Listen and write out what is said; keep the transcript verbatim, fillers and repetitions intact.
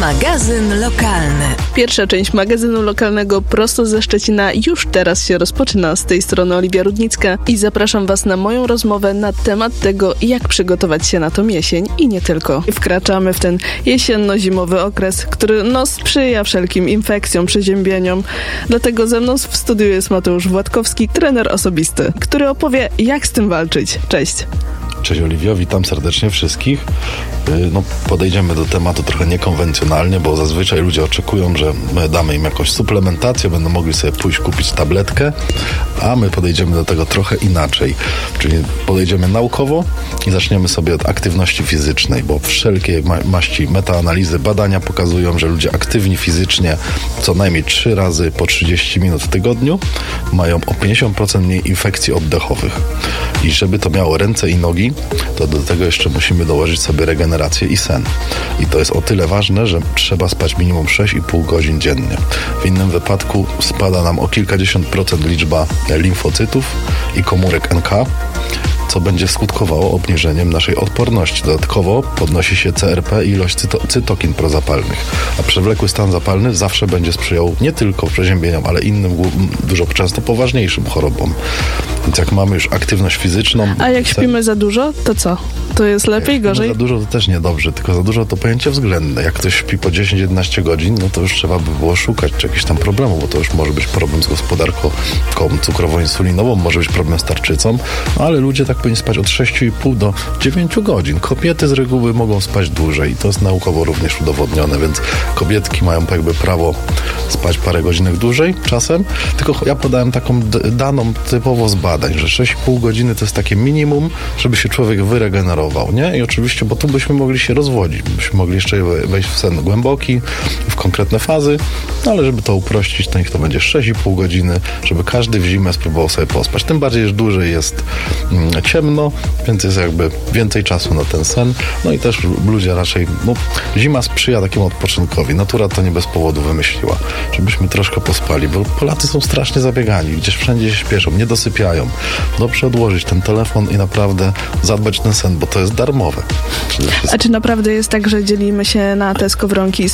Magazyn lokalny. Pierwsza część magazynu lokalnego prosto ze Szczecina już teraz się rozpoczyna. Z tej strony Oliwia Rudnicka i zapraszam Was na moją rozmowę na temat tego, jak przygotować się na tą jesień i nie tylko. Wkraczamy w ten jesienno-zimowy okres, który no sprzyja wszelkim infekcjom, przeziębieniom. Dlatego ze mną w studiu jest Mateusz Władkowski, trener osobisty, który opowie, jak z tym walczyć. Cześć. Cześć Oliwio, witam serdecznie wszystkich. No, podejdziemy do tematu trochę niekonwencjonalnie, bo zazwyczaj ludzie oczekują, że my damy im jakąś suplementację, będą mogli sobie pójść kupić tabletkę, a my podejdziemy do tego trochę inaczej. Czyli podejdziemy naukowo i zaczniemy sobie od aktywności fizycznej, bo wszelkie ma- maści metaanalizy, badania pokazują, że ludzie aktywni fizycznie co najmniej trzy razy po trzydzieści minut w tygodniu mają o pięćdziesiąt procent mniej infekcji oddechowych. I żeby to miało ręce i nogi, to do tego jeszcze musimy dołożyć sobie regenerację i sen. I to jest o tyle ważne, że trzeba spać minimum sześć i pół godzin dziennie. W innym wypadku spada nam o kilkadziesiąt procent liczba limfocytów i komórek N K, co będzie skutkowało obniżeniem naszej odporności. Dodatkowo podnosi się C R P i ilość cyto- cytokin prozapalnych. A przewlekły stan zapalny zawsze będzie sprzyjał nie tylko przeziębieniom, ale innym, dużo często poważniejszym chorobom. Więc jak mamy już aktywność fizyczną... A jak śpimy za dużo, to co? To jest lepiej, gorzej? Za dużo to też niedobrze, tylko za dużo to pojęcie względne. Jak ktoś śpi po dziesięć jedenaście godzin, no to już trzeba by było szukać czegoś tam problemu, bo to już może być problem z gospodarką cukrowo-insulinową, może być problem z tarczycą, no ale ludzie tak powinni spać od sześć i pół do dziewięć godzin. Kobiety z reguły mogą spać dłużej i to jest naukowo również udowodnione, więc kobietki mają jakby prawo spać parę godzinek dłużej czasem, tylko ja podałem taką d- daną typowo z badań, że sześć i pół godziny to jest takie minimum, żeby się człowiek wyregenerował, nie? I oczywiście, bo tu byśmy mogli się rozwodzić, byśmy mogli jeszcze wejść w sen głęboki, w konkretne fazy, no ale żeby to uprościć, to niech to będzie sześć i pół godziny, żeby każdy w zimę spróbował sobie pospać. Tym bardziej, że dłużej jest mm, ciemno, więc jest jakby więcej czasu na ten sen, no i też ludzie raczej, no zima sprzyja takiemu odpoczynkowi, natura to nie bez powodu wymyśliła, żebyśmy troszkę pospali, bo Polacy są strasznie zabiegani, gdzieś wszędzie się śpieszą, nie dosypiają. Dobrze odłożyć ten telefon i naprawdę zadbać ten sen, bo to jest darmowe. A czy naprawdę jest tak, że dzielimy się na te skowronki